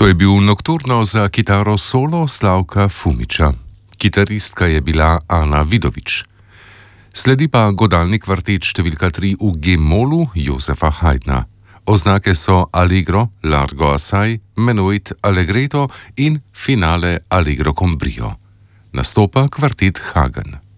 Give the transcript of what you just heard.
To je bil nokturno za kitaro solo Slavka Fumiča. Kitaristka je bila Ana Vidovič. Sledi pa godalni kvartet številka 3 v G-molu Josefa Haydna. Oznake so Allegro, Largo assai, Menuet allegretto in Finale allegro con brio. Nastopa kvartet Hagen.